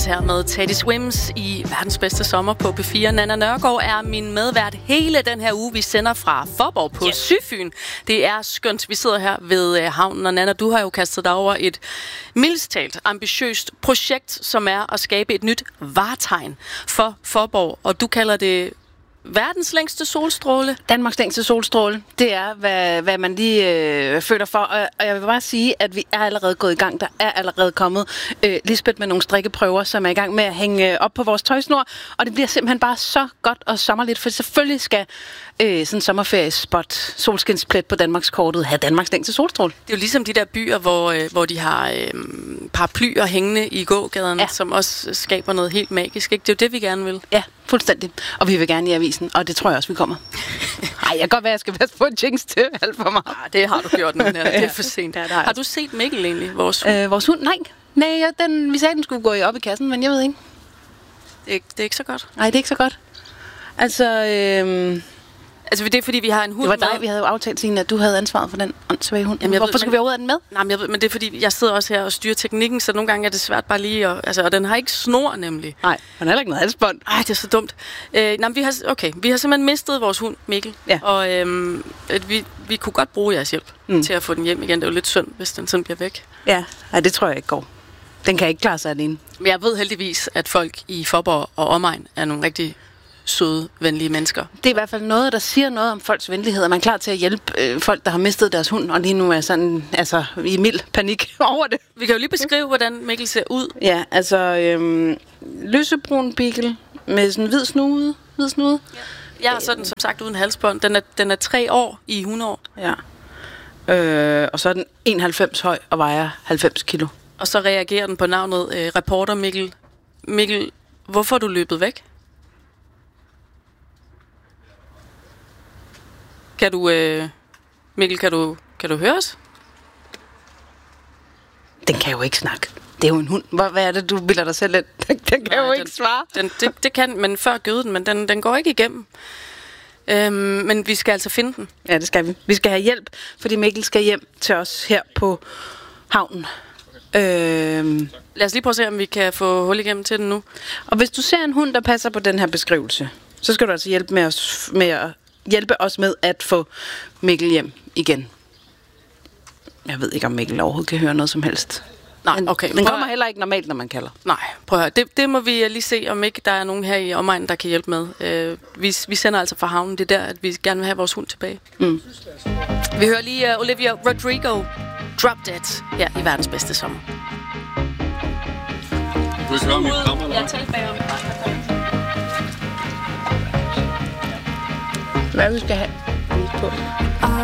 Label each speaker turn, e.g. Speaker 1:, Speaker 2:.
Speaker 1: her med Teddy Swims i verdens bedste sommer på P4. Nanna Nørgaard er min medvært hele den her uge. Vi sender fra Faaborg på Sydfyn. Det er skønt. Vi sidder her ved havnen, og Nanna, du har jo kastet dig over et mildest talt ambitiøst projekt, som er at skabe et nyt vartegn for Faaborg, og du kalder det verdens længste solstråle.
Speaker 2: Danmarks længste solstråle. Det er, hvad man lige føler for. Og jeg vil bare sige, at vi er allerede gået i gang. Der er allerede kommet Lisbeth med nogle strikkeprøver, som er i gang med at hænge op på vores tøjsnor. Og det bliver simpelthen bare så godt og sommerligt, for selvfølgelig skal sådan en sommerferiespot, solskinsplet på Danmarkskortet, have Danmarks længste solstråle.
Speaker 1: Det er jo ligesom de der byer, hvor de har paraplyer hængende i gågaden, som også skaber noget helt magisk. Ikke? Det er jo det, vi gerne vil.
Speaker 2: Ja, fuldstændig. Og vi vil gerne i avisen, og det tror jeg også, vi kommer. Ej, jeg kan godt være, jeg skal passe på en jinx til alt for mig.
Speaker 1: Det har du gjort nu. Det er for sent. Har du set Mikkel egentlig, vores hund?
Speaker 2: Vores hund? Nej, vi sagde, den skulle gå op i kassen, men jeg ved ikke.
Speaker 1: Det er ikke så godt.
Speaker 2: Nej, det er ikke så godt.
Speaker 1: Altså, det er fordi, vi har en hund.
Speaker 2: Det var dig, vi havde jo aftalt, Signe, at du havde ansvaret for den åndssvage hund. Jamen, hvorfor skal vi overhovedet den med?
Speaker 1: Nej, men jeg ved, men det er fordi, jeg sidder også her og styrer teknikken, så nogle gange er det svært bare lige at, og den har ikke snor nemlig.
Speaker 2: Nej, den har heller ikke noget halsbånd.
Speaker 1: Ej, det er så dumt. Vi har simpelthen mistet vores hund, Mikkel. Ja. Og vi kunne godt bruge jeres hjælp til at få den hjem igen. Det er jo lidt synd, hvis den sådan bliver væk.
Speaker 2: Ja, det tror jeg ikke går. Den kan ikke klare sig alene.
Speaker 1: Men jeg ved heldigvis, at folk i Faaborg og omegn er nogle rigtig søde, venlige mennesker.
Speaker 2: Det er i hvert fald noget, der siger noget om folks venlighed, og man er klar til at hjælpe folk, der har mistet deres hund, og lige nu er sådan, i mild panik over det.
Speaker 1: Vi kan jo lige beskrive, hvordan Mikkel ser ud.
Speaker 2: Ja, lysebrun beagle med sådan hvid snude. Ja.
Speaker 1: Jeg er sådan, som sagt, uden halsbånd. Den er 3 år i hundeår.
Speaker 2: Ja. Og så er den 91 høj og vejer 90 kilo.
Speaker 1: Og så reagerer den på navnet reporter Mikkel. Mikkel, hvorfor er du løbet væk? Mikkel, kan du høre os?
Speaker 2: Den kan jo ikke snakke. Det er jo en hund. Hvad er det, du bilder dig selv ind? Den kan jo ikke svare.
Speaker 1: Det kan, men før gøde den, men den går ikke igennem. Men vi skal altså finde den.
Speaker 2: Ja, det skal vi. Vi skal have hjælp, fordi Mikkel skal hjem til os her på havnen.
Speaker 1: Lad os lige prøve at se, om vi kan få hul igennem til den nu.
Speaker 2: Og hvis du ser en hund, der passer på den her beskrivelse, så skal du altså hjælpe os med at få Mikkel hjem igen. Jeg ved ikke, om Mikkel overhovedet kan høre noget som helst.
Speaker 1: Nej, okay.
Speaker 2: Den kommer heller ikke normalt, når man kalder.
Speaker 1: Nej, prøv at høre. Det må vi lige se, om ikke der er nogen her i omegnen, der kan hjælpe med. Vi sender altså fra havnen. Det er der, at vi gerne vil have vores hund tilbage. Vi hører lige Olivia Rodrigo, Drop Dead, her i verdens bedste sommer. Jeg talte bagom.
Speaker 2: Hvad vi skal have på?